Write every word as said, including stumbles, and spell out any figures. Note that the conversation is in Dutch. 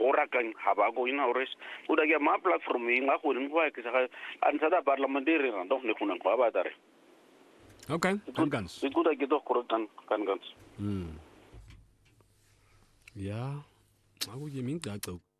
gora kan ha ba go ina ores o da ya ma platform inga go ning ba ke sa an sa da parliamentary ran do ne kunan ba ba dare okay kan gans iku da ke do koro kan kan gans mm ja aku je min da